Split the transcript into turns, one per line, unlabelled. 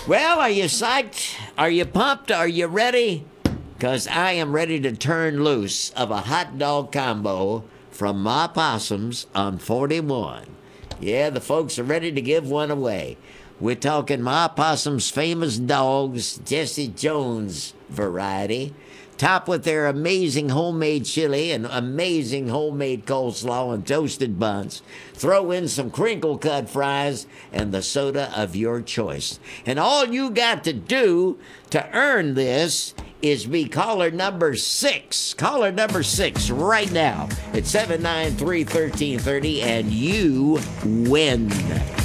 Well, are you psyched? Are you pumped? Are you ready? Because I am ready to turn loose of a hot dog combo from my possums on 41. Yeah, the folks are ready to give one away. We're talking my possum's famous dogs, Jesse Jones variety, topped with their amazing homemade chili and amazing homemade coleslaw and toasted buns. Throw in some crinkle cut fries and the soda of your choice. And all you got to do to earn this is be caller number 6. Caller number 6 right now at 793-1330 and you win.